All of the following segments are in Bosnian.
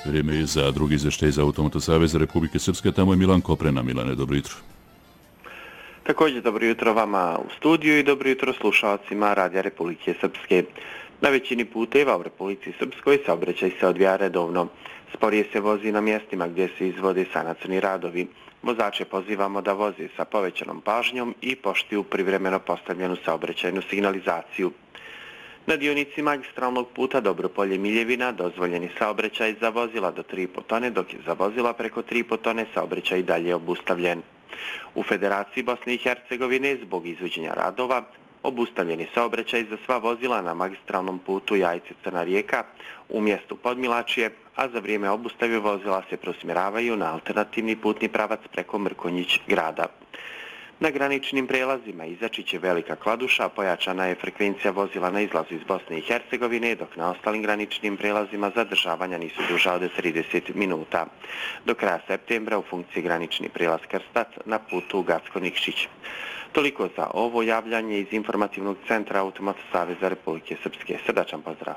Vrijeme je za drugi izvještaj za Automoto saveza Republike Srpske, tamo je Milan Koprena. Milane, dobro jutro. Također dobro jutro vama u studiju i dobro jutro slušalcima Radija Republike Srpske. Na većini puteva u Republici Srpskoj saobraćaj se odvija redovno. Sporije se vozi na mjestima gdje se izvode sanacioni radovi. Vozače pozivamo da voze sa povećanom pažnjom i poštuju privremeno postavljenu saobraćajnu signalizaciju. Na dionici magistralnog puta Dobropolje-Miljevina dozvoljeni saobraćaj za vozila do 3,5 tone, dok je za vozila preko 3,5 tone saobraćaj i dalje obustavljen. U Federaciji Bosne i Hercegovine zbog izvođenja radova obustavljen je saobraćaj za sva vozila na magistralnom putu Jajce-Crna Rijeka u mjestu Podmilačje, a za vrijeme obustave vozila se prosmjeravaju na alternativni putni pravac preko Mrkonjić grada. Na graničnim prelazima Izačić je Velika Kladuša pojačana je frekvencija vozila na izlazu iz Bosne i Hercegovine, dok na ostalim graničnim prelazima zadržavanja nisu duža od 30 minuta. Do kraja septembra u funkciji granični prelaz Krstat na putu Gacko-Nikšić. Toliko za ovo javljanje iz informativnog centra Automoto saveza Republike Srpske. Srdačan pozdrav.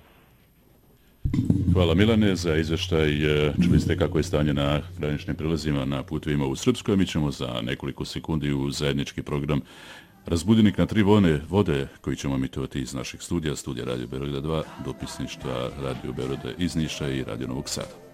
Hvala Milane za izvještaj. Čuli ste kako je stanje na graničnim prilazima na putovima u Srpskoj. Mi ćemo za nekoliko sekundi u zajednički program Razbudilnik na 3 vode koji ćemo emitovati iz naših studija Radio Beograda 2, dopisništva Radio Beograda iz Niša i Radio Novog Sada.